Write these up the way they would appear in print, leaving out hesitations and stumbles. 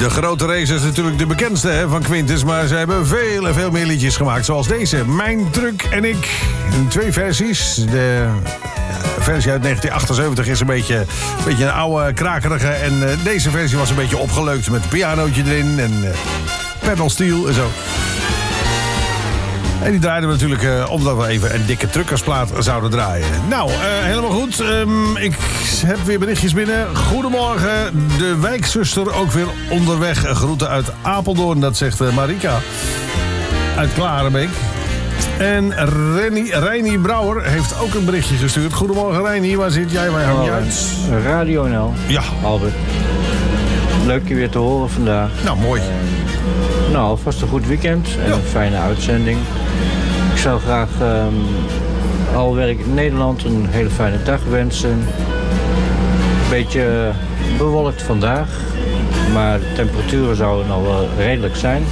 De grote race is natuurlijk de bekendste hè, van Quintus, maar ze hebben veel en veel meer liedjes gemaakt. Zoals deze, Mijn Truck en Ik. In 2 versies. De versie uit 1978 is een beetje een oude, krakerige. En deze versie was een beetje opgeleukt met een pianootje erin en pedal steel en zo. En die draaiden we natuurlijk omdat we even een dikke truckersplaat zouden draaien. Nou, helemaal goed. Ik heb weer berichtjes binnen. Goedemorgen, de wijkzuster ook weer onderweg. Groeten uit Apeldoorn, dat zegt Marika. Uit Klarenbeek. En Reini Brouwer heeft ook een berichtje gestuurd. Goedemorgen Reini, waar zit jij? Waar hang je uit? Radio NL. Ja. Albert. Leuk je weer te horen vandaag. Nou, mooi. Nou, alvast een goed weekend en een fijne uitzending. Ik zou graag al werk in Nederland een hele fijne dag wensen. Een beetje bewolkt vandaag, maar de temperaturen zouden al wel redelijk zijn.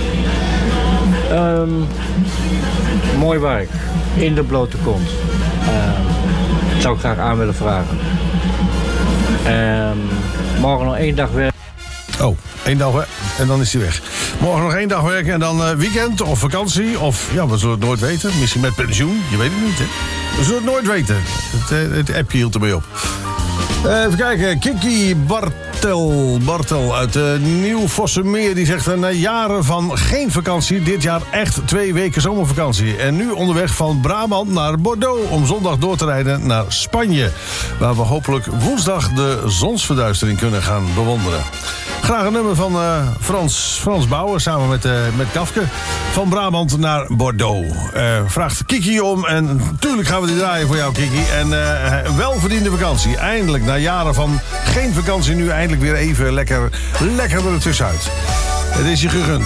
Mooi werk, in de blote kont. Dat zou ik graag aan willen vragen. Morgen nog 1 dag werken. Oh, 1 dag en dan is hij weg. Morgen nog 1 dag werken en dan weekend of vakantie. Of, ja, we zullen het nooit weten. Misschien met pensioen, je weet het niet, hè. We zullen het nooit weten. Het appje hield ermee op. Even kijken, Kiki Bartel uit Nieuw-Vossemeer. Die zegt na jaren van geen vakantie, dit jaar echt 2 weken zomervakantie. En nu onderweg van Brabant naar Bordeaux om zondag door te rijden naar Spanje. Waar we hopelijk woensdag de zonsverduistering kunnen gaan bewonderen. Graag een nummer van Frans Bauer samen met Kafke. Van Brabant naar Bordeaux. Vraagt Kiki om en natuurlijk gaan we die draaien voor jou, Kiki. En welverdiende vakantie. Eindelijk, na jaren van geen vakantie, nu eindelijk weer even lekker er tussenuit. Het is je gegund.